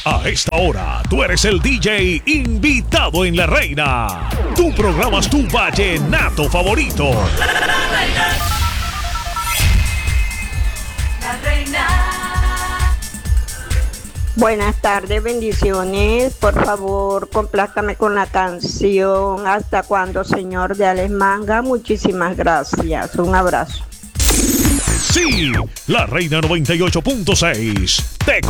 A esta hora, tú eres el DJ invitado en La Reina. Tú programas tu vallenato favorito. La Reina. Buenas tardes, bendiciones. Por favor, complázcame con la canción ¿Hasta cuándo, Señor? De Alex Manga. Muchísimas gracias. Un abrazo. Sí, La Reina 98.6. Te